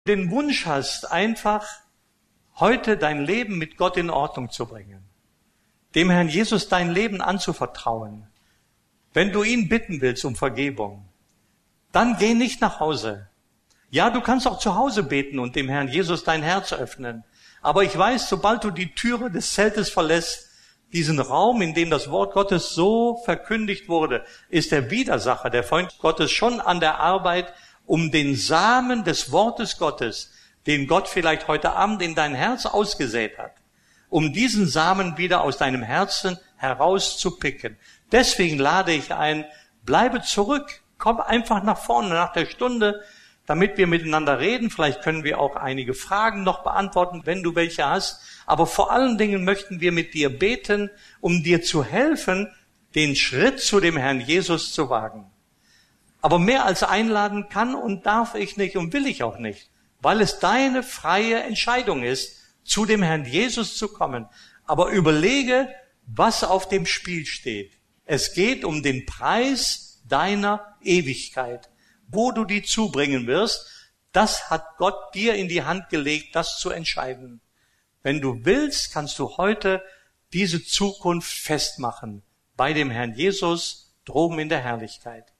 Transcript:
den Wunsch hast, einfach heute dein Leben mit Gott in Ordnung zu bringen, dem Herrn Jesus dein Leben anzuvertrauen, wenn du ihn bitten willst um Vergebung, dann geh nicht nach Hause. Ja, du kannst auch zu Hause beten und dem Herrn Jesus dein Herz öffnen. Aber ich weiß, sobald du die Türe des Zeltes verlässt, diesen Raum, in dem das Wort Gottes so verkündigt wurde, ist der Widersacher, der Feind Gottes, schon an der Arbeit, um den Samen des Wortes Gottes, den Gott vielleicht heute Abend in dein Herz ausgesät hat, um diesen Samen wieder aus deinem Herzen herauszupicken. Deswegen lade ich ein, bleibe zurück, komm einfach nach vorne nach der Stunde, damit wir miteinander reden. Vielleicht können wir auch einige Fragen noch beantworten, wenn du welche hast. Aber vor allen Dingen möchten wir mit dir beten, um dir zu helfen, den Schritt zu dem Herrn Jesus zu wagen. Aber mehr als einladen kann und darf ich nicht und will ich auch nicht, weil es deine freie Entscheidung ist, zu dem Herrn Jesus zu kommen. Aber überlege, was auf dem Spiel steht. Es geht um den Preis deiner Ewigkeit. Wo du die zubringen wirst, das hat Gott dir in die Hand gelegt, das zu entscheiden. Wenn du willst, kannst du heute diese Zukunft festmachen bei dem Herrn Jesus droben in der Herrlichkeit.